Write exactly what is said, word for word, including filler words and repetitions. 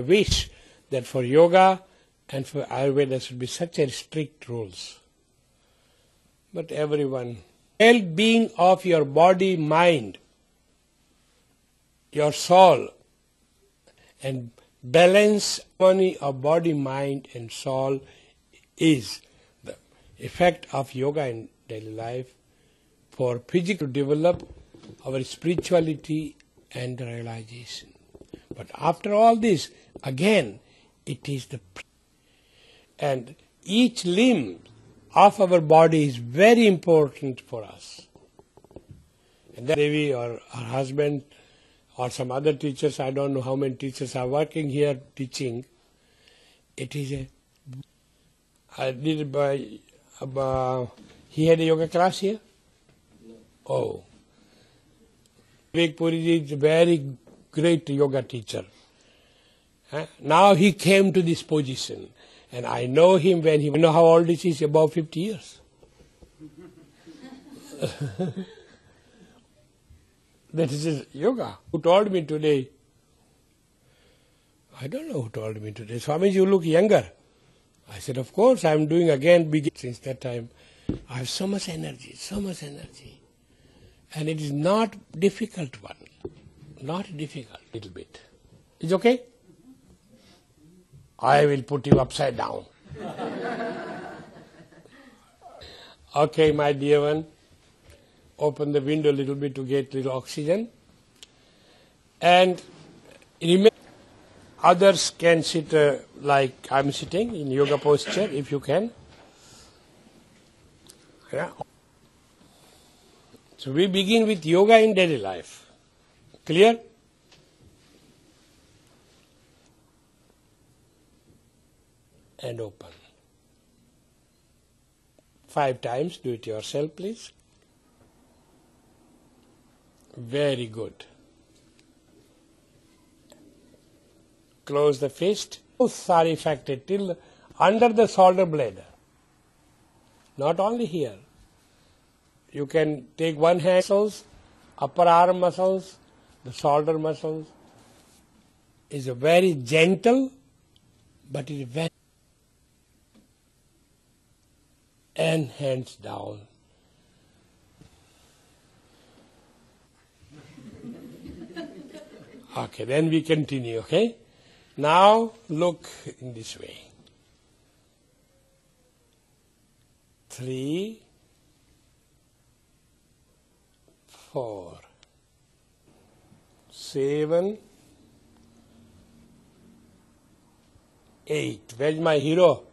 wish that for yoga and for Ayurveda there should be such a strict rules. But everyone, well-being of your body, mind, your soul, and balance harmony of body, mind, and soul is the effect of yoga in daily life for physical to develop our spirituality and realization. But after all this, again, it is the and each limb of our body is very important for us. And then Devi or her husband or some other teachers, I don't know how many teachers are working here teaching. It is a, I did it by, uh, he had a yoga class here? No. Oh. Vivek Puri is a very great yoga teacher. Huh? Now he came to this position. And I know him when he, you know how old is he? He's about fifty years. That is his yoga. Who told me today? I don't know who told me today. Swamiji, you look younger. I said, of course, I'm doing again big. Since that time, I have so much energy, so much energy. And it is not difficult one. Not difficult, little bit. Is okay? I will put you upside down. Okay, my dear one. Open the window a little bit to get little oxygen. And remember, others can sit uh, like I'm sitting in yoga posture, if you can. Yeah. So we begin with yoga in daily life. Clear? And open. Five times. Do it yourself, please. Very good. Close the fist. Both are affected till under the shoulder blade. Not only here. You can take one hand muscles, upper arm muscles, the shoulder muscles. Is a very gentle, but it is very and hands down. Okay, then we continue, okay? Now look in this way. Three, four, seven, eight. Where's my hero?